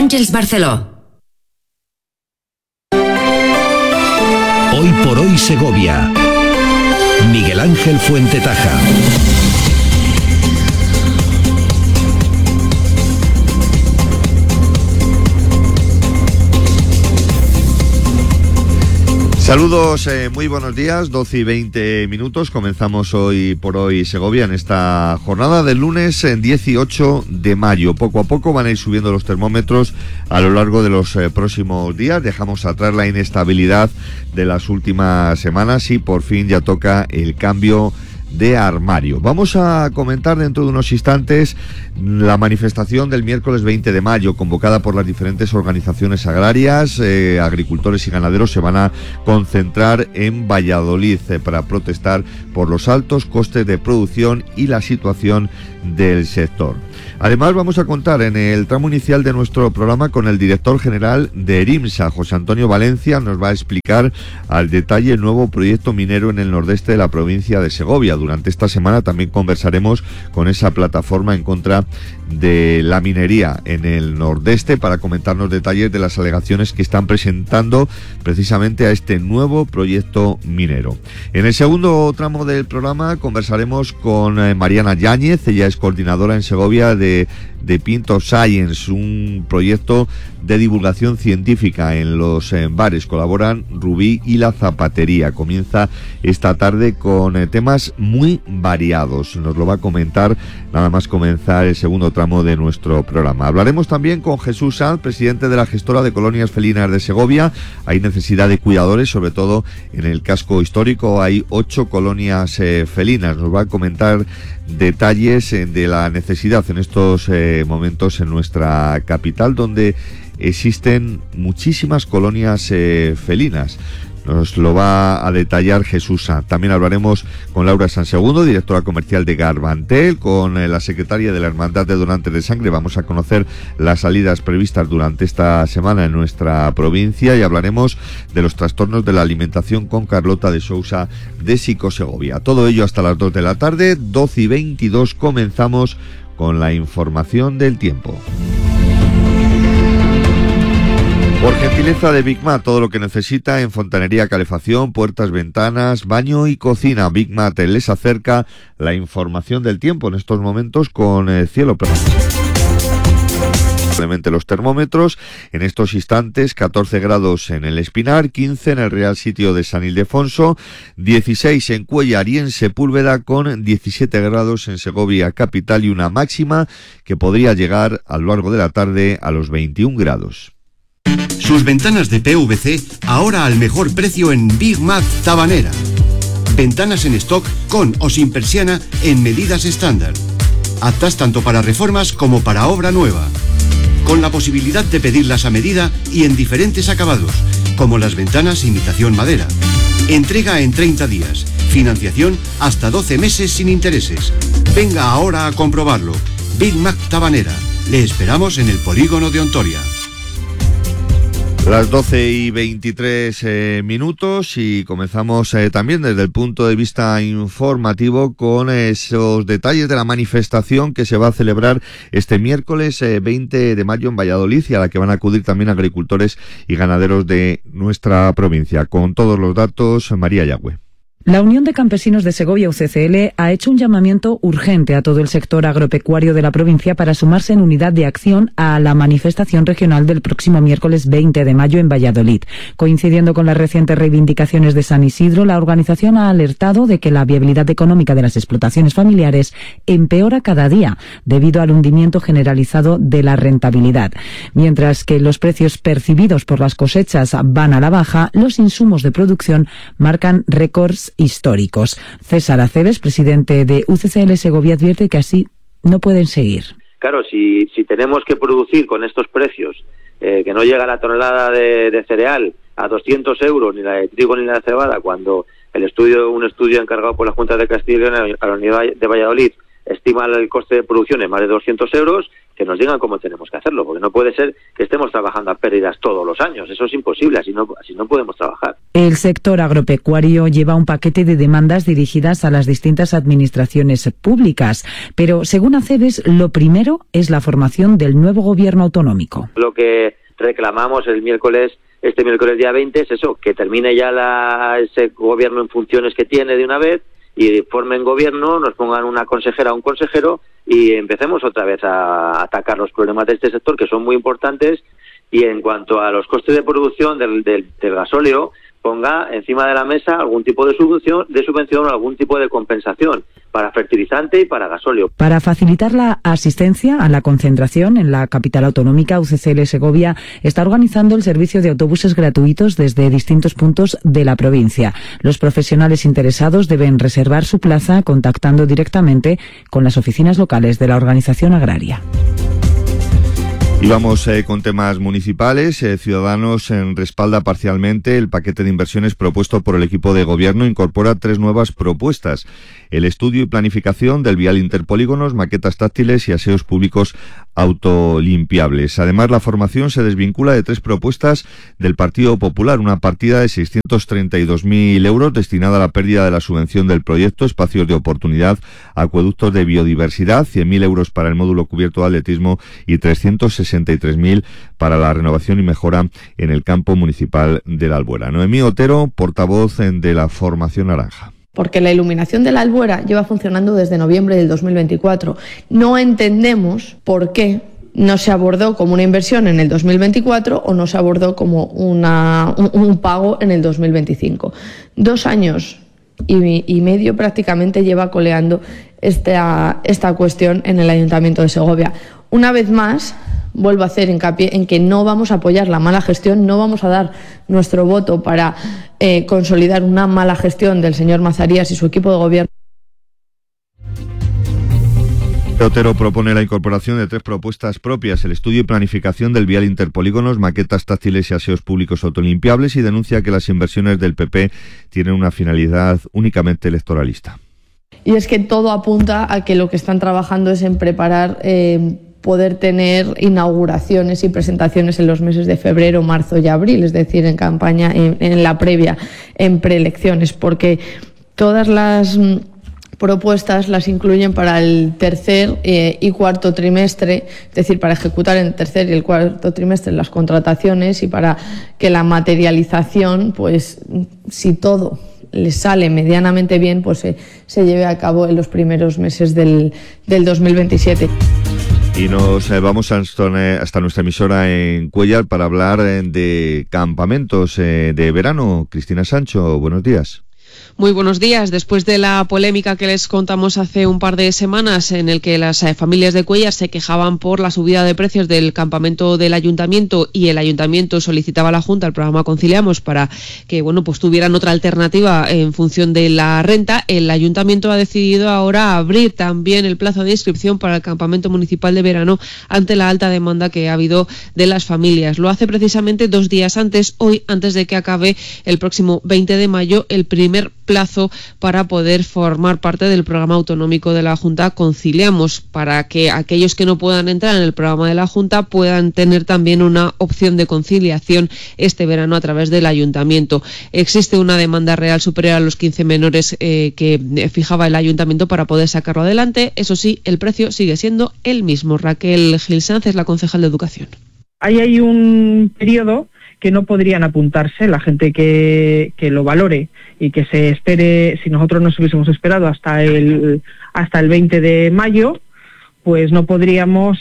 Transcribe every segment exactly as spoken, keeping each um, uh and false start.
Àngels Barceló. Hoy por hoy Segovia. Miguel Ángel Fuentetaja. Saludos, eh, muy buenos días, doce y veinte minutos, comenzamos hoy por hoy Segovia en esta jornada del lunes en dieciocho de mayo. Poco a poco van a ir subiendo los termómetros a lo largo de los eh, próximos días, dejamos atrás la inestabilidad de las últimas semanas y por fin ya toca el cambio de armario. Vamos a comentar dentro de unos instantes la manifestación del miércoles veinte de mayo, convocada por las diferentes organizaciones agrarias. Eh, agricultores y ganaderos se van a concentrar en Valladolid eh, para protestar por los altos costes de producción y la situación del sector. Además, vamos a contar en el tramo inicial de nuestro programa con el director general de ERIMSA, José Antonio Valencia. Nos va a explicar al detalle el nuevo proyecto minero en el nordeste de la provincia de Segovia. Durante esta semana también conversaremos con esa plataforma en contra de la minería en el nordeste para comentarnos detalles de las alegaciones que están presentando precisamente a este nuevo proyecto minero. En el segundo tramo del programa conversaremos con eh, Mariana Yáñez. Ella es coordinadora en Segovia de, de Pinto Science, un proyecto de divulgación científica en los eh, bares. Colaboran Rubí y La Zapatería. Comienza esta tarde con eh, temas muy variados. Nos lo va a comentar nada más comenzar el segundo tramo de nuestro programa. Hablaremos también con Jesús Sanz, presidente de la gestora de colonias felinas de Segovia. Hay necesidad de cuidadores, sobre todo en el casco histórico. Hay ocho colonias eh, felinas. Nos va a comentar detalles eh, de la necesidad en estos eh, momentos en nuestra capital, donde existen muchísimas colonias eh, felinas. Nos lo va a detallar Jesús Sanz. También hablaremos con Laura Sansegundo, directora comercial de Garbantel, con eh, la secretaria de la Hermandad de Donantes de Sangre. Vamos a conocer las salidas previstas durante esta semana en nuestra provincia y hablaremos de los trastornos de la alimentación con Carlota de Sousa de Psicosegovia. Todo ello hasta las dos de la tarde, doce y veintidós. Comenzamos con la información del tiempo. Por gentileza de Bigmat, todo lo que necesita en fontanería, calefacción, puertas, ventanas, baño y cocina. Bigmat les acerca la información del tiempo en estos momentos con el cielo. Simplemente los termómetros en estos instantes: catorce grados en el Espinar, quince en el Real Sitio de San Ildefonso, dieciséis en Cuéllar y en Sepúlveda, con diecisiete grados en Segovia capital y una máxima que podría llegar a lo largo de la tarde a los veintiún grados. Sus ventanas de P V C ahora al mejor precio en Bigmat Tabanera. Ventanas en stock con o sin persiana en medidas estándar. Aptas tanto para reformas como para obra nueva. Con la posibilidad de pedirlas a medida y en diferentes acabados, como las ventanas imitación madera. Entrega en treinta días. Financiación hasta doce meses sin intereses. Venga ahora a comprobarlo. Bigmat Tabanera. Le esperamos en el polígono de Ontoria. Las doce y veintitrés eh, minutos y comenzamos eh, también desde el punto de vista informativo con esos detalles de la manifestación que se va a celebrar este miércoles eh, veinte de mayo en Valladolid y a la que van a acudir también agricultores y ganaderos de nuestra provincia. Con todos los datos, María Yagüe. La Unión de Campesinos de Segovia, U C C L, ha hecho un llamamiento urgente a todo el sector agropecuario de la provincia para sumarse en unidad de acción a la manifestación regional del próximo miércoles veinte de mayo en Valladolid. Coincidiendo con las recientes reivindicaciones de San Isidro, la organización ha alertado de que la viabilidad económica de las explotaciones familiares empeora cada día debido al hundimiento generalizado de la rentabilidad. Mientras que los precios percibidos por las cosechas van a la baja, los insumos de producción marcan récords históricos. César Aceves, presidente de U C C L Segovia, advierte que así no pueden seguir. Claro, si, si tenemos que producir con estos precios, eh, que no llega la tonelada de, de cereal a doscientos euros, ni la de trigo ni la de cebada, cuando el estudio, un estudio encargado por la Junta de Castilla y León a la Unidad de Valladolid estima el coste de producción en más de doscientos euros, que nos digan cómo tenemos que hacerlo, porque no puede ser que estemos trabajando a pérdidas todos los años. Eso es imposible, así no, así no podemos trabajar. El sector agropecuario lleva un paquete de demandas dirigidas a las distintas administraciones públicas, pero según ACEBES, lo primero es la formación del nuevo gobierno autonómico. Lo que reclamamos el miércoles, este miércoles día veinte, es eso, que termine ya la, ese gobierno en funciones que tiene de una vez, y formen gobierno, nos pongan una consejera o un consejero y empecemos otra vez a atacar los problemas de este sector, que son muy importantes. Y en cuanto a los costes de producción del, del, del gasóleo, ponga encima de la mesa algún tipo de subvención, de subvención o algún tipo de compensación para fertilizante y para gasóleo. Para facilitar la asistencia a la concentración en la capital autonómica, U C C L Segovia está organizando el servicio de autobuses gratuitos desde distintos puntos de la provincia. Los profesionales interesados deben reservar su plaza contactando directamente con las oficinas locales de la organización agraria. Y vamos eh, con temas municipales. Eh, Ciudadanos eh, respalda parcialmente el paquete de inversiones propuesto por el equipo de gobierno. Incorpora tres nuevas propuestas: el estudio y planificación del vial interpolígonos, maquetas táctiles y aseos públicos autolimpiables. Además, la formación se desvincula de tres propuestas del Partido Popular: una partida de seiscientos treinta y dos mil euros destinada a la pérdida de la subvención del proyecto Espacios de Oportunidad, Acueductos de Biodiversidad, cien mil euros para el módulo cubierto de atletismo y trescientos sesenta y tres mil para la renovación y mejora en el campo municipal de la Albuera. Noemí Otero, portavoz de la Formación Naranja. Porque la iluminación de la Albuera lleva funcionando desde noviembre del dos mil veinticuatro. No entendemos por qué no se abordó como una inversión en el dos mil veinticuatro o no se abordó como una, un, un pago en el dos mil veinticinco. Dos años y, y medio prácticamente lleva coleando esta, esta cuestión en el Ayuntamiento de Segovia. Una vez más, vuelvo a hacer hincapié en que no vamos a apoyar la mala gestión, no vamos a dar nuestro voto para eh, consolidar una mala gestión del señor Mazarías y su equipo de gobierno. Otero propone la incorporación de tres propuestas propias: el estudio y planificación del vial interpolígonos, maquetas táctiles y aseos públicos autolimpiables, y denuncia que las inversiones del P P tienen una finalidad únicamente electoralista. Y es que todo apunta a que lo que están trabajando es en preparar eh, poder tener inauguraciones y presentaciones en los meses de febrero, marzo y abril, es decir, en campaña, en, en la previa, en preelecciones, porque todas las mm, propuestas las incluyen para el tercer eh, y cuarto trimestre, es decir, para ejecutar en el tercer y el cuarto trimestre las contrataciones y para que la materialización, pues si todo les sale medianamente bien, pues se, se lleve a cabo en los primeros meses del, del dos mil veintisiete. Y nos eh, vamos hasta, hasta nuestra emisora en Cuéllar para hablar eh, de campamentos eh, de verano. Cristina Sancho, buenos días. Muy buenos días. Después de la polémica que les contamos hace un par de semanas, en el que las eh, familias de Cuéllar se quejaban por la subida de precios del campamento del ayuntamiento, y el ayuntamiento solicitaba a la Junta el programa Conciliamos para que, bueno, pues tuvieran otra alternativa en función de la renta, el ayuntamiento ha decidido ahora abrir también el plazo de inscripción para el campamento municipal de verano ante la alta demanda que ha habido de las familias. Lo hace precisamente dos días antes, hoy, antes de que acabe el próximo veinte de mayo, el primer plazo para poder formar parte del programa autonómico de la Junta Conciliamos, para que aquellos que no puedan entrar en el programa de la Junta puedan tener también una opción de conciliación este verano a través del ayuntamiento. Existe una demanda real superior a los quince menores eh, que fijaba el ayuntamiento para poder sacarlo adelante. Eso sí, el precio sigue siendo el mismo. Raquel Gil Sanz es la concejal de Educación. Ahí hay un periodo que no podrían apuntarse la gente que, que lo valore y que se espere. Si nosotros nos hubiésemos esperado hasta el hasta el veinte de mayo, pues no podríamos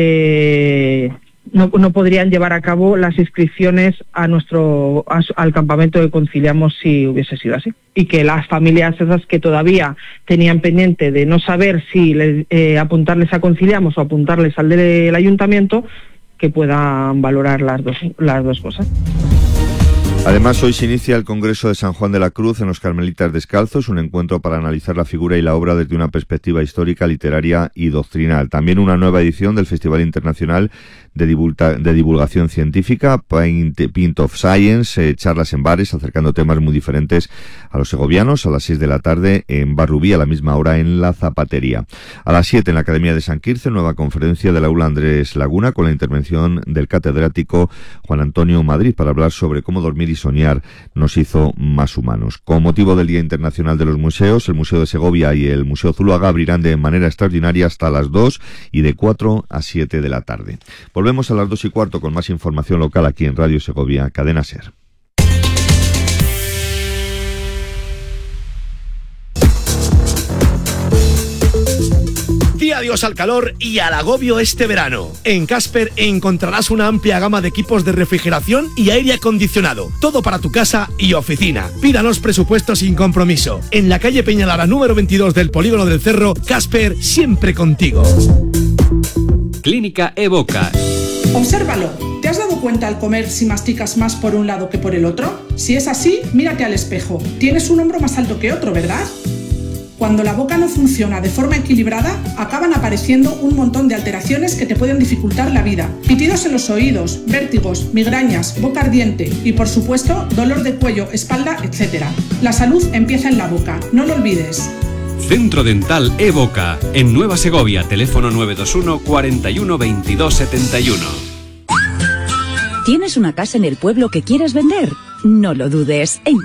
eh, no, no podrían llevar a cabo las inscripciones a nuestro a, al campamento que Conciliamos si hubiese sido así. Y que las familias esas que todavía tenían pendiente de no saber si les, eh, apuntarles a Conciliamos o apuntarles al del ayuntamiento, que puedan valorar las dos las dos cosas. Además, hoy se inicia el Congreso de San Juan de la Cruz en los Carmelitas Descalzos, un encuentro para analizar la figura y la obra desde una perspectiva histórica, literaria y doctrinal. También una nueva edición del Festival Internacional de, Divulta, de Divulgación Científica, Pint, Pint of Science, eh, charlas en bares, acercando temas muy diferentes a los segovianos, a las seis de la tarde en Bar Rubí, a la misma hora en La Zapatería. A las siete en la Academia de San Quirce, nueva conferencia del aula Andrés Laguna, con la intervención del catedrático Juan Antonio Madrid, para hablar sobre cómo dormir y soñar nos hizo más humanos. Con motivo del Día Internacional de los Museos, el Museo de Segovia y el Museo Zuloaga abrirán de manera extraordinaria hasta las dos y de cuatro a siete de la tarde. Volvemos a las dos y cuarto con más información local aquí en Radio Segovia, Cadena SER. Di adiós al calor y al agobio este verano. En Casper encontrarás una amplia gama de equipos de refrigeración y aire acondicionado. Todo para tu casa y oficina. Pídanos presupuestos sin compromiso. En la calle Peñalara número veintidós del Polígono del Cerro, Casper, siempre contigo. Clínica Evoca. Obsérvalo. ¿Te has dado cuenta al comer si masticas más por un lado que por el otro? Si es así, mírate al espejo. Tienes un hombro más alto que otro, ¿verdad? Cuando la boca no funciona de forma equilibrada, acaban apareciendo un montón de alteraciones que te pueden dificultar la vida. Pitidos en los oídos, vértigos, migrañas, boca ardiente y, por supuesto, dolor de cuello, espalda, etcétera. La salud empieza en la boca, no lo olvides. Centro Dental Evoca, en Nueva Segovia, teléfono nueve dos uno, cuarenta y uno, veintidós setenta y uno. ¿Tienes una casa en el pueblo que quieres vender? No lo dudes. En